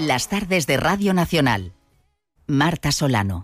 las tardes de Radio Nacional. Marta Solano.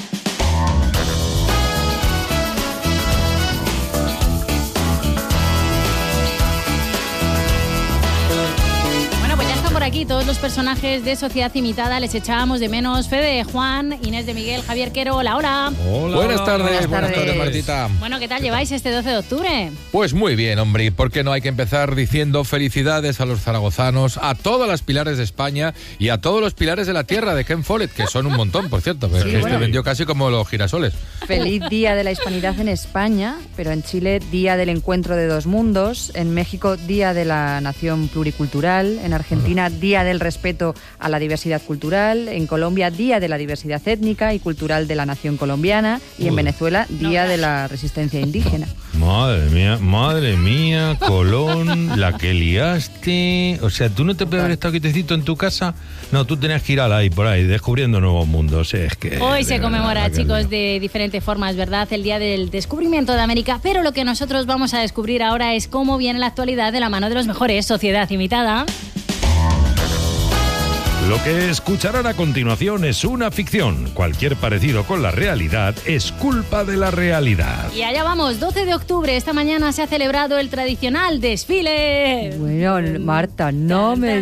Aquí todos los personajes de Sociedad Imitada les echábamos de menos. Fede, Juan, Inés de Miguel, Javier Quero, hola. Hola. Buenas tardes, Martita. Bueno, ¿qué tal lleváis este 12 de octubre? Pues muy bien, hombre. ¿Por qué no hay que empezar diciendo felicidades a los zaragozanos, a todas las pilares de España y a todos los pilares de la tierra de Ken Follett, que son un montón, por cierto, sí, que bueno. Vendió casi como los girasoles. Feliz Día de la Hispanidad en España, pero en Chile, Día del Encuentro de Dos Mundos, en México, Día de la Nación Pluricultural, en Argentina, Día del Respeto a la Diversidad Cultural, en Colombia, Día de la Diversidad Étnica y Cultural de la Nación Colombiana, y en Venezuela, Día de la Resistencia Indígena. Madre mía, Colón, la que liaste. O sea, ¿tú no te puedes haber estado quietecito en tu casa? No, tú tenías que ir ahí, por ahí, descubriendo nuevos mundos. Es que hoy se conmemora, chicos, de diferentes formas, ¿verdad? El Día del Descubrimiento de América, pero lo que nosotros vamos a descubrir ahora es cómo viene la actualidad de la mano de los mejores. Sociedad Imitada. Lo que escucharán a continuación es una ficción. Cualquier parecido con la realidad es culpa de la realidad. Y allá vamos, 12 de octubre. Esta mañana se ha celebrado el tradicional desfile. Bueno, Marta, no me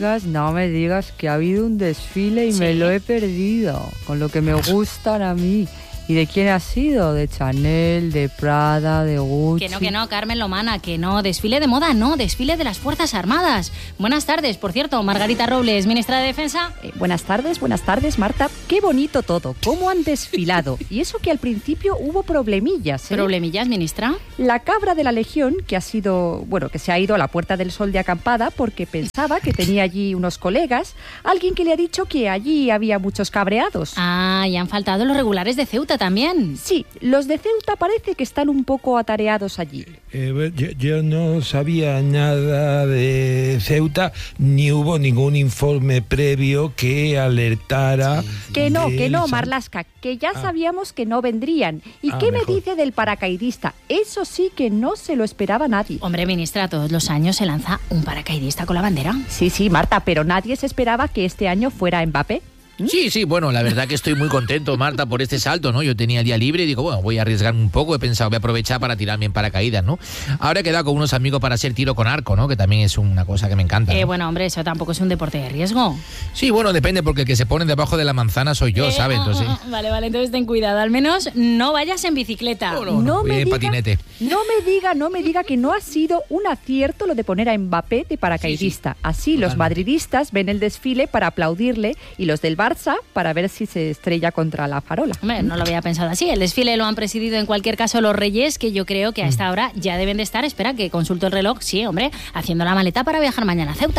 digas que ha habido un desfile y me lo he perdido. Con lo que me gustan a mí. ¿Y de quién ha sido? ¿De Chanel, de Prada, de Gucci? Que no, Carmen Lomana, que no. Desfile de moda, no. Desfile de las Fuerzas Armadas. Buenas tardes, por cierto. Margarita Robles, ministra de Defensa. Buenas tardes, Marta. Qué bonito todo. ¿Cómo han desfilado? Y eso que al principio hubo problemillas, ¿eh? ¿Problemillas, ministra? La cabra de la Legión, que se ha ido a la Puerta del Sol de acampada porque pensaba que tenía allí unos colegas, alguien que le ha dicho que allí había muchos cabreados. Ah, y han faltado los regulares de Ceuta también. Sí, los de Ceuta parece que están un poco atareados allí. Yo no sabía nada de Ceuta, ni hubo ningún informe previo que alertara... Que no, Marlaska, que ya sabíamos que no vendrían. ¿Y qué me dice del paracaidista? Eso sí que no se lo esperaba nadie. Hombre, ministra, todos los años se lanza un paracaidista con la bandera. Sí, Marta, pero nadie se esperaba que este año fuera Mbappé. Sí, bueno, la verdad que estoy muy contento, Marta, por este salto, ¿no? Yo tenía el día libre y digo, bueno, voy a arriesgarme un poco, he pensado, voy a aprovechar para tirarme en paracaídas, ¿no? Ahora he quedado con unos amigos para hacer tiro con arco, ¿no? Que también es una cosa que me encanta, ¿no? Bueno, hombre, eso tampoco es un deporte de riesgo. Sí, bueno, depende, porque el que se pone debajo de la manzana soy yo, ¿sabes? Entonces... Vale, entonces ten cuidado, al menos no vayas en bicicleta. No voy en patinete. No me diga que no ha sido un acierto lo de poner a Mbappé de paracaidista. Sí. Así totalmente. Los madridistas ven el desfile para aplaudirle y los del Barça para ver si se estrella contra la farola. Hombre, no lo había pensado así. El desfile lo han presidido en cualquier caso los Reyes, que yo creo que a esta hora ya deben de estar, espera que consulto el reloj, sí, hombre, haciendo la maleta para viajar mañana a Ceuta.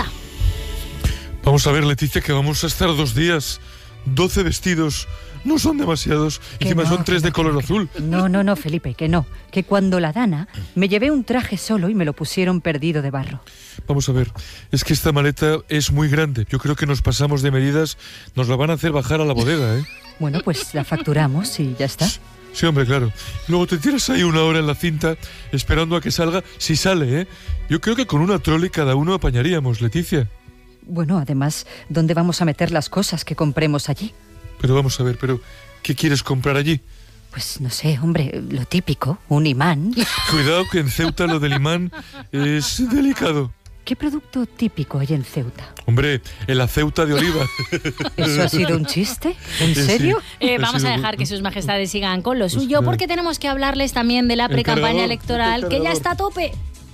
Vamos a ver, Leticia, que vamos a estar 2 días, 12 vestidos... No son demasiados, y encima son 3 de color azul. No, Felipe, que no. Que cuando la Dana me llevé un traje solo y me lo pusieron perdido de barro. Vamos a ver, es que esta maleta es muy grande. Yo creo que nos pasamos de medidas, nos la van a hacer bajar a la bodega, ¿eh? Bueno, pues la facturamos y ya está. Sí, hombre, claro. Luego te tiras ahí 1 hora en la cinta esperando a que salga, si sale, ¿eh? Yo creo que con una trole cada uno apañaríamos, Leticia. Bueno, además, ¿dónde vamos a meter las cosas que compremos allí? Pero vamos a ver, ¿qué quieres comprar allí? Pues no sé, hombre, lo típico, un imán. Cuidado que en Ceuta lo del imán es delicado. ¿Qué producto típico hay en Ceuta? Hombre, el aceuta de oliva. ¿Eso ha sido un chiste? ¿En serio? Vamos a dejar que sus majestades sigan con lo suyo, porque tenemos que hablarles también de la precampaña electoral, que ya está a tope.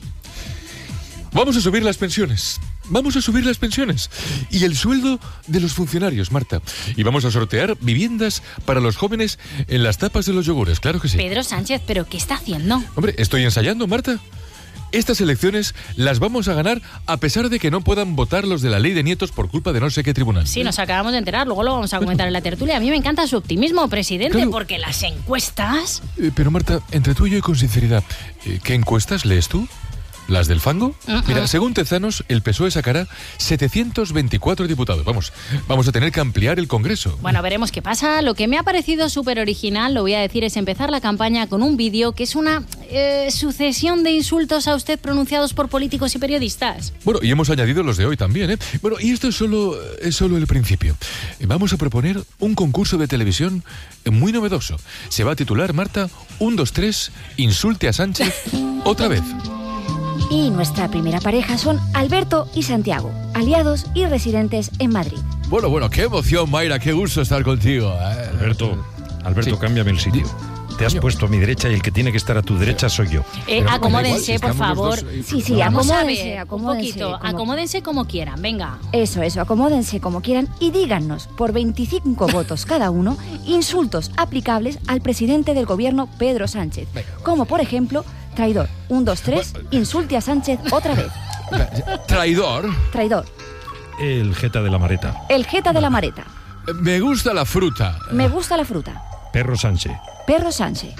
Vamos a subir las pensiones. Y el sueldo de los funcionarios, Marta. Y vamos a sortear viviendas para los jóvenes en las tapas de los yogures, claro que sí. Pedro Sánchez, ¿pero qué está haciendo? Hombre, estoy ensayando, Marta. Estas elecciones las vamos a ganar a pesar de que no puedan votar los de la ley de nietos por culpa de no sé qué tribunal. Sí, nos acabamos de enterar, luego lo vamos a comentar en la tertulia. A mí me encanta su optimismo, presidente, claro. Porque las encuestas... Pero Marta, entre tú y yo y con sinceridad, ¿qué encuestas lees tú? ¿Las del fango? Mira, según Tezanos, el PSOE sacará 724 diputados. Vamos a tener que ampliar el Congreso. Bueno, veremos qué pasa. Lo que me ha parecido súper original, lo voy a decir, es empezar la campaña con un vídeo que es una sucesión de insultos a usted pronunciados por políticos y periodistas. Bueno, y hemos añadido los de hoy también, ¿eh? Bueno, y esto es solo el principio. Vamos a proponer un concurso de televisión muy novedoso. Se va a titular, Marta, 1, 2, 3, insulte a Sánchez otra vez. Y nuestra primera pareja son Alberto y Santiago, aliados y residentes en Madrid. Bueno, qué emoción, Mayra, qué gusto estar contigo. Alberto, sí. Cámbiame el sitio. Te has puesto a mi derecha y el que tiene que estar a tu derecha soy yo. Acomódense, por favor. Sí, acomódense, un poquito. Acomódense como quieran, venga. Eso, acomódense como quieran y díganos, por 25 votos cada uno, insultos aplicables al presidente del gobierno, Pedro Sánchez. Como, por ejemplo, traidor. 1, 2, 3, insulte a Sánchez otra vez. ¿Traidor? Traidor. El jeta de la mareta. El jeta de la mareta. Me gusta la fruta. Me gusta la fruta. Perro Sánchez. Perro Sánchez.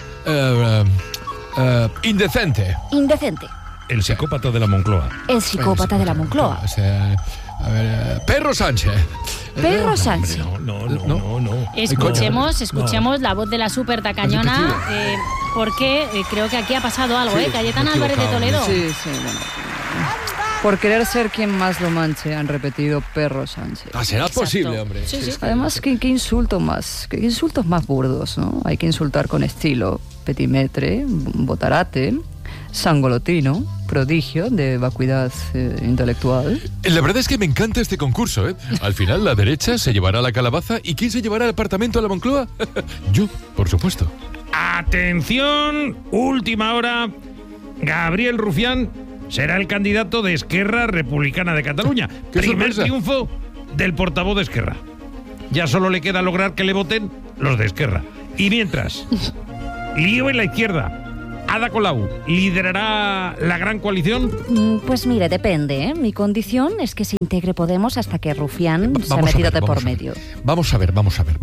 Indecente. Indecente. El psicópata de la Moncloa. El psicópata de la Moncloa. Perro Sánchez. Perro Sánchez. No. Escuchemos la voz de la súper tacañona, porque creo que aquí ha pasado algo, Cayetana Álvarez de Toledo. Sí, bueno. Por querer ser quien más lo manche, han repetido Perro Sánchez. ¿Será posible, hombre? Sí. Además, qué insultos más burdos, ¿no? Hay que insultar con estilo. Petimetre, botarate, sangolotino, prodigio de vacuidad intelectual. La verdad es que me encanta este concurso, ¿eh? Al final la derecha se llevará la calabaza y ¿quién se llevará el apartamento a la Moncloa? Yo, por supuesto. Atención, última hora. Gabriel Rufián será el candidato de Esquerra Republicana de Cataluña. Primer triunfo del portavoz de Esquerra. Ya solo le queda lograr que le voten los de Esquerra. Y mientras, lío en la izquierda. Ada Colau, ¿liderará la gran coalición? Pues mire, depende, Mi condición es que se integre Podemos hasta que Rufián se ha metido de por medio. Vamos a ver.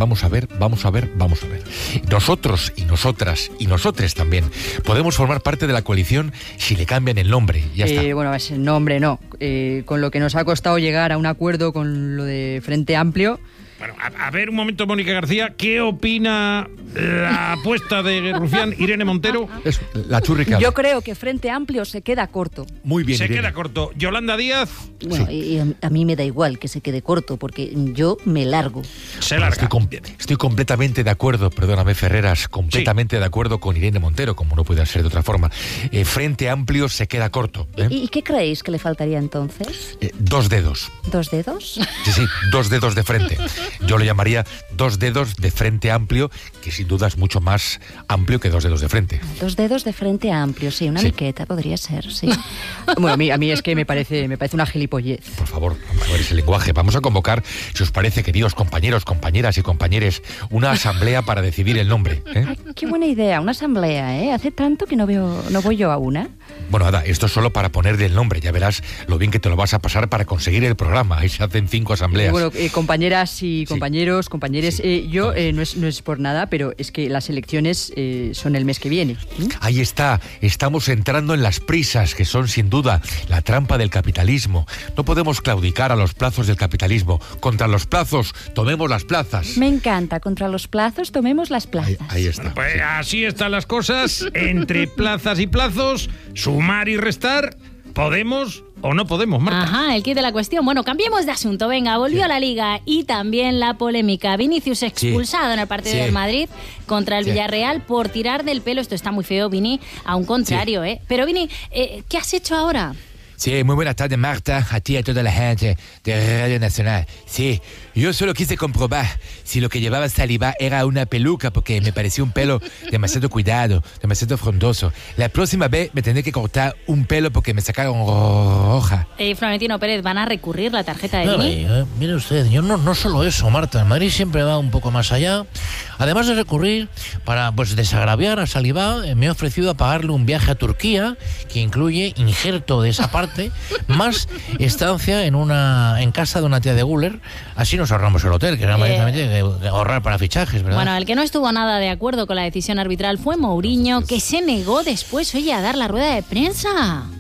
Nosotros y nosotras y nosotres también podemos formar parte de la coalición si le cambian el nombre. Ya está. Bueno, ese nombre no. Con lo que nos ha costado llegar a un acuerdo con lo de Frente Amplio. Bueno, a ver un momento, Mónica García, ¿qué opina la apuesta de Rufián, Irene Montero? Eso, la churrica. Yo creo que Frente Amplio se queda corto. Muy bien, Se Irene. queda corto. Yolanda Díaz. Bueno, sí. Y a mí me da igual que se quede corto, porque yo me largo. Se larga. Estoy completamente de acuerdo, perdóname, Ferreras, completamente de acuerdo con Irene Montero, como no puede ser de otra forma. Frente Amplio se queda corto. ¿Y qué creéis que le faltaría entonces? 2 dedos. ¿2 dedos? Sí, 2 dedos de frente. Yo lo llamaría 2 dedos de Frente Amplio, que sin duda es mucho más amplio que 2 dedos de frente. 2 dedos de Frente Amplio, sí, una miqueta podría ser, sí. Bueno, a mí es que me parece una gilipollez. Por favor, a ver ese lenguaje. Vamos a convocar, si os parece, queridos compañeros, compañeras y compañeres, una asamblea para decidir el nombre. Ay, qué buena idea, una asamblea, Hace tanto que no voy yo a una. Bueno, Ada, esto es solo para ponerle el nombre. Ya verás lo bien que te lo vas a pasar para conseguir el programa. Ahí se hacen 5 asambleas. Bueno, compañeras y compañeros, compañeres, yo no es por nada, pero es que las elecciones son el mes que viene. Ahí está, estamos entrando en las prisas, que son sin duda la trampa del capitalismo. No podemos claudicar a los plazos del capitalismo. Contra los plazos, tomemos las plazas. Me encanta, contra los plazos, tomemos las plazas. Ahí está. Bueno, pues así están las cosas. Entre plazas y plazos, sumar y restar, ¿podemos o no podemos, Marta? Ajá, el kit de la cuestión. Bueno, cambiemos de asunto. Venga, volvió a la Liga y también la polémica. Vinicius expulsado en el partido del Madrid contra el Villarreal por tirar del pelo. Esto está muy feo, Vini. A un contrario, Pero, Vini, ¿qué has hecho ahora? Sí, muy buenas tardes, Marta, a ti y a toda la gente de Radio Nacional. Sí, yo solo quise comprobar si lo que llevaba Saliba era una peluca, porque me pareció un pelo demasiado cuidado, demasiado frondoso. La próxima vez me tendré que cortar un pelo porque me sacaron roja. Florentino Pérez, ¿van a recurrir la tarjeta de Vini? Mire usted, yo no solo eso, Marta. El Madrid siempre va un poco más allá. Además de recurrir para desagraviar a Saliba, me he ofrecido a pagarle un viaje a Turquía que incluye injerto de esa parte, más estancia en casa de una tía de Guller. Así nos ahorramos el hotel, que era ahorrar para fichajes, ¿verdad? Bueno, el que no estuvo nada de acuerdo con la decisión arbitral fue Mourinho, que se negó después, a dar la rueda de prensa.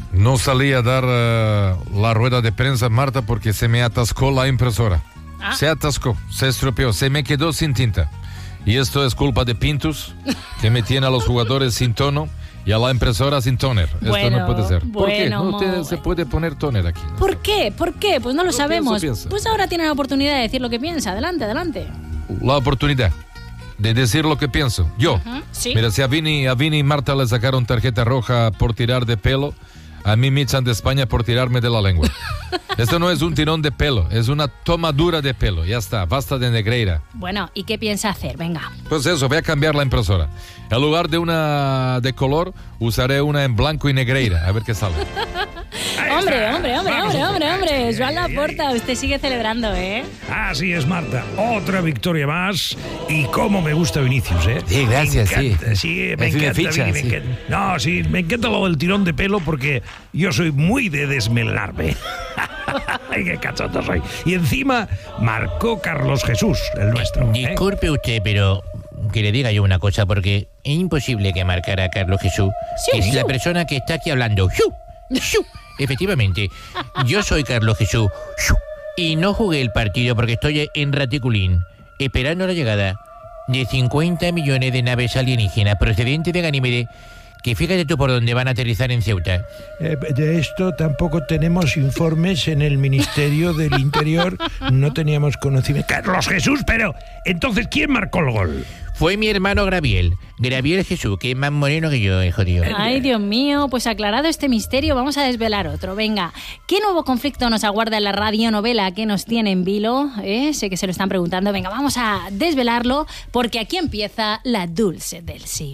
No salí a dar la rueda de prensa, Marta, porque se me atascó la impresora. Se atascó, se estropeó, se me quedó sin tinta. Y esto es culpa de Pintus, que me tiene a los jugadores sin tono y a la impresora sin toner. Esto no puede ser. ¿Por qué? No se puede poner toner aquí. ¿Por qué? ¿Por qué? Pues no lo sabemos. Pues ahora tiene la oportunidad de decir lo que piensa. Adelante, adelante. La oportunidad de decir lo que pienso. Yo. ¿Sí? Mira, si a Vini y Marta le sacaron tarjeta roja por tirar de pelo, a mí me echan de España por tirarme de la lengua. Esto no es un tirón de pelo, es una tomadura de pelo. Ya está, basta de negreira. Bueno, ¿y qué piensa hacer? Venga. Pues eso, voy a cambiar la impresora. En lugar de una de color, usaré una en blanco y negreira. A ver qué sale. Hombre. Joan Laporta, usted sigue celebrando, ¿eh? Así es, Marta. Otra victoria más. Y cómo me gusta Vinicius, ¿eh? Sí, gracias, me encanta, ficha, Vini, sí. me encanta. No, sí, me encanta lo del tirón de pelo porque yo soy muy de desmelarme. Ay, qué cachondo soy. Y encima marcó Carlos Jesús, el nuestro. Disculpe usted, pero que le diga yo una cosa, porque es imposible que marcara a Carlos Jesús, que es la persona que está aquí hablando. Efectivamente, yo soy Carlos Jesús y no jugué el partido porque estoy en Raticulín, esperando la llegada de 50 millones de naves alienígenas procedentes de Ganímede, que fíjate tú por dónde van a aterrizar en Ceuta. De esto tampoco tenemos informes en el Ministerio del Interior. No teníamos conocimiento. Carlos Jesús, pero entonces, ¿quién marcó el gol? Fue mi hermano Graviel Jesús, que es más moreno que yo, jodido. Ay, Dios mío, pues aclarado este misterio, vamos a desvelar otro. Venga, ¿qué nuevo conflicto nos aguarda en la radionovela que nos tiene en vilo? Sé que se lo están preguntando. Venga, vamos a desvelarlo, porque aquí empieza la Dulce Delcy.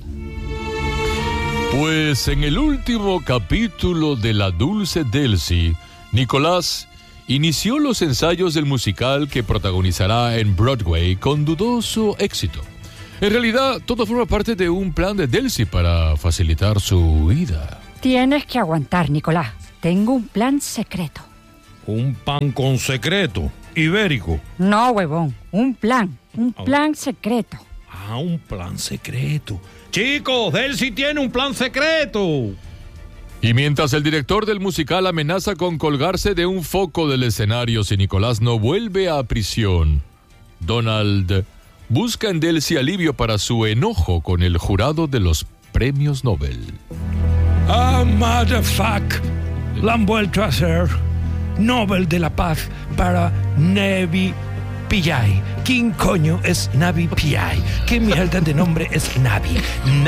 Pues en el último capítulo de La Dulce Delcy, Nicolás inició los ensayos del musical que protagonizará en Broadway con dudoso éxito. En realidad, todo forma parte de un plan de Delcy para facilitar su huida. Tienes que aguantar, Nicolás. Tengo un plan secreto. Un pan con secreto, ibérico. No, huevón, un plan secreto. Ah, un plan secreto. Chicos, Delcy tiene un plan secreto. Y mientras el director del musical amenaza con colgarse de un foco del escenario si Nicolás no vuelve a prisión, Donald busca en Delcy alivio para su enojo con el jurado de los premios Nobel. Ah, motherfuck. La han vuelto a hacer. Nobel de la Paz para Navi Pillay. ¿Quién coño es Navi Pillay? ¿Qué mierda de nombre es Navi?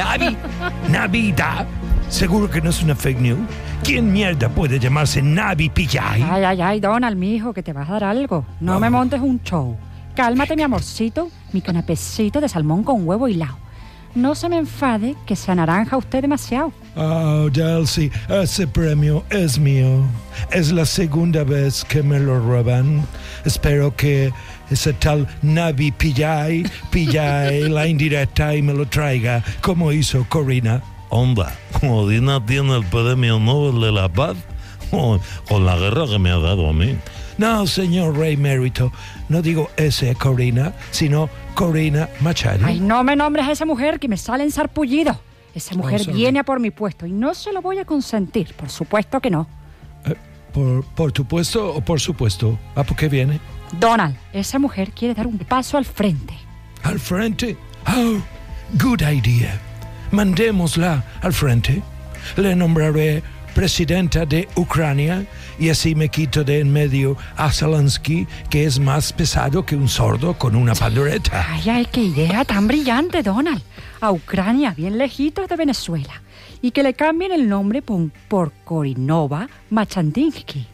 ¿Navidad? ¿Seguro que no es una fake news? ¿Quién mierda puede llamarse Navi Pillay? Ay, Donald, mijo, que te vas a dar algo. No me montes un show. Cálmate, mi amorcito, mi canapecito de salmón con huevo hilado. No se me enfade que se anaranja usted demasiado. Oh, Delcy, ese premio es mío. Es la segunda vez que me lo roban. Espero que ese tal Navi Pillay la indirecta y me lo traiga, como hizo Corina. Onda, Corina tiene el premio Nobel de la Paz con la guerra que me ha dado a mí. No, señor Rey Mérito, no digo ese Corina, sino Corina Machado. Ay, no me nombres a esa mujer que me sale en sarpullido. Esa mujer viene a por mi puesto y no se lo voy a consentir, por supuesto que no. ¿Por tu puesto o por supuesto? ¿A por qué viene? Donald, esa mujer quiere dar un paso al frente. ¿Al frente? Oh, good idea. Mandémosla al frente. Le nombraré presidenta de Ucrania y así me quito de en medio a Zelensky, que es más pesado que un sordo con una pandoreta. Ay, qué idea tan brillante, Donald. A Ucrania, bien lejitos de Venezuela. Y que le cambien el nombre por Korinova Machandinsky.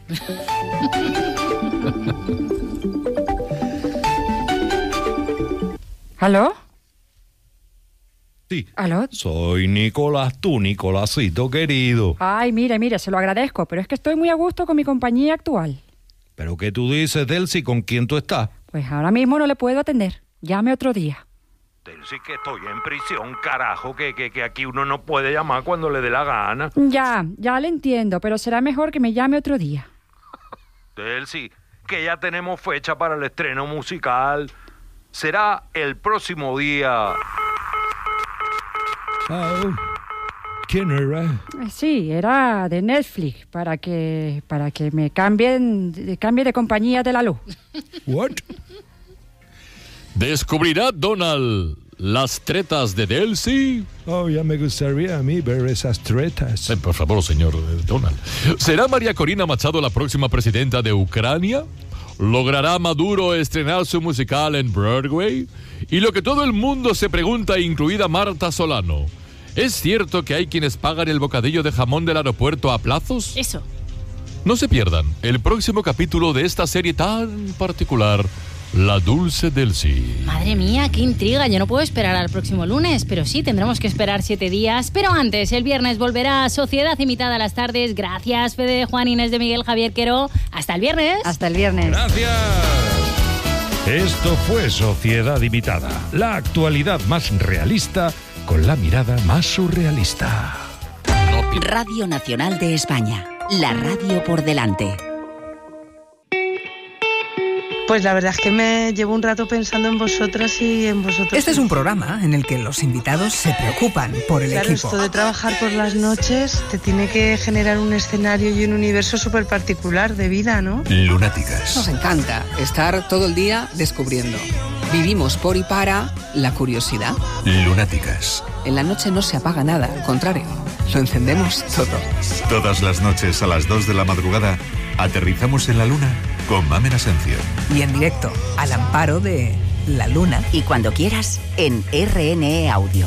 ¿Aló? Sí. ¿Aló? Soy Nicolás, tu Nicolásito querido. Ay, mire, se lo agradezco, pero es que estoy muy a gusto con mi compañía actual. ¿Pero qué tú dices, Delcy? ¿Con quién tú estás? Pues ahora mismo no le puedo atender. Llame otro día. Delcy, que estoy en prisión, carajo, que aquí uno no puede llamar cuando le dé la gana. Ya le entiendo, pero será mejor que me llame otro día. Delcy, que ya tenemos fecha para el estreno musical. Será el próximo día... Oh, quién era? Sí, era de Netflix, para que me cambie de compañía de la luz. What? ¿Descubrirá Donald las tretas de Delcy? Oh, ya me gustaría a mí ver esas tretas. Por favor, señor Donald. ¿Será María Corina Machado la próxima presidenta de Ucrania? ¿Logrará Maduro estrenar su musical en Broadway? Y lo que todo el mundo se pregunta, incluida Marta Solano, ¿es cierto que hay quienes pagan el bocadillo de jamón del aeropuerto a plazos? Eso. No se pierdan el próximo capítulo de esta serie tan particular, La Dulce Delcy. Madre mía, qué intriga. Yo no puedo esperar al próximo lunes, pero sí, tendremos que esperar 7 días. Pero antes, el viernes volverá Sociedad Imitada a las tardes. Gracias, Fede, Juan, Inés de Miguel, Javier Quero. Hasta el viernes. Hasta el viernes. Gracias. Esto fue Sociedad Imitada, la actualidad más realista con la mirada más surrealista. Radio Nacional de España, la radio por delante. Pues la verdad es que me llevo un rato pensando en vosotras y en vosotros. Este es un programa en el que los invitados se preocupan por el equipo. Esto de trabajar por las noches te tiene que generar un escenario y un universo súper particular de vida, ¿no? Lunáticas. Nos encanta estar todo el día descubriendo. Vivimos por y para la curiosidad. Lunáticas. En la noche no se apaga nada, al contrario, lo encendemos todo. Todas las noches a las 2 de la madrugada aterrizamos en la luna con Mamen Asencio. Y en directo, al amparo de la luna. Y cuando quieras, en RNE Audio.